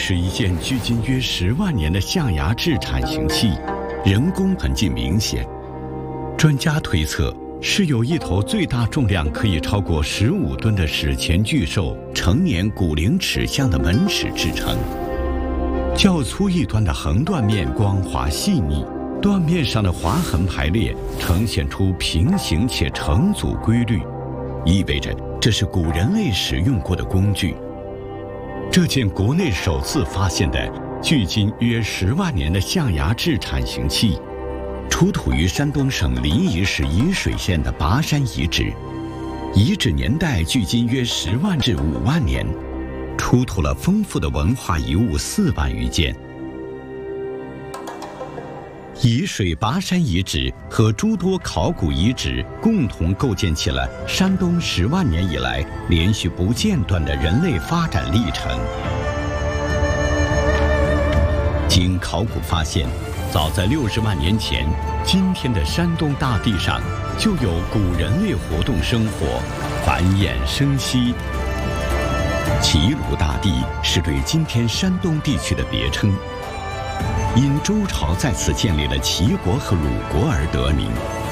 是一件距今约10万年的象牙制铲形器，人工痕迹明显。专家推测，是由一头最大重量可以超过15吨的史前巨兽成年骨龄齿象的门齿制成。较粗一端的横断面光滑细腻，断面上的划痕排列呈现出平行且成组规律，意味着这是古人类使用过的工具。这件国内首次发现的距今约10万年的象牙制铲形器，出土于山东省临沂市沂水县的拔山遗址，遗址年代距今约10万至5万年，出土了丰富的文化遗物4万余件。沂水拔山遗址和诸多考古遗址共同构建起了山东10万年以来连续不间断的人类发展历程。经考古发现，早在60万年前，今天的山东大地上就有古人类活动生活，繁衍生息。齐鲁大地是对今天山东地区的别称，因周朝在此建立了齐国和鲁国而得名。